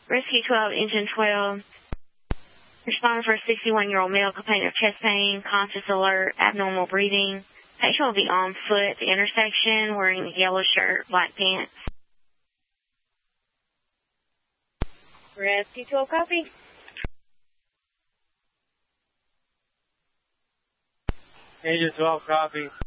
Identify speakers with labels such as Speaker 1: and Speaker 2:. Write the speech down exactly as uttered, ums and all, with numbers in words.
Speaker 1: Rescue twelve, Engine twelve. Responding for a sixty-one-year-old male complaining of chest pain, conscious alert, abnormal breathing. Patient will be on foot at the intersection wearing a yellow shirt, black pants. Rescue twelve, copy.
Speaker 2: Engine twelve, copy.